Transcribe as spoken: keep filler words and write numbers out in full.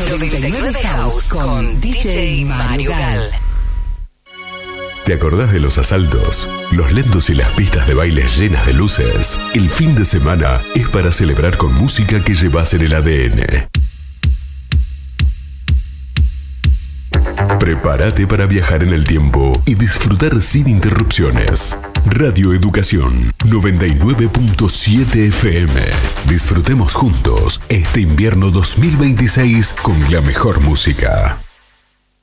noventa y nueve House con D J Mario Gal. ¿Te acordás de los asaltos? Los lentos y las pistas de bailes llenas de luces. El fin de semana es para celebrar con música que llevas en el A D N. Prepárate para viajar en el tiempo y disfrutar sin interrupciones. Radio Educación noventa y nueve punto siete F M. Disfrutemos juntos este invierno dos mil veintiséis con la mejor música.